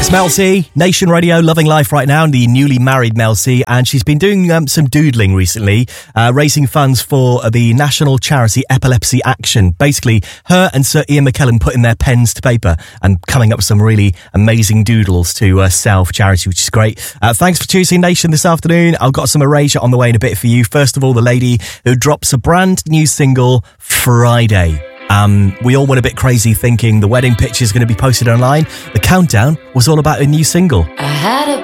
Mel C, Nation Radio, loving life right now, the newly married Mel C, and she's been doing some doodling recently, raising funds for the national charity Epilepsy Action. Basically, her and Sir Ian McKellen putting their pens to paper and coming up with some really amazing doodles to sell for charity, which is great. Thanks for choosing Nation this afternoon. I've got some Erasure on the way in a bit for you. First of all, the lady who drops a brand new single Friday. We all went a bit crazy thinking the wedding picture is going to be posted online. The countdown was all about a new single. I had a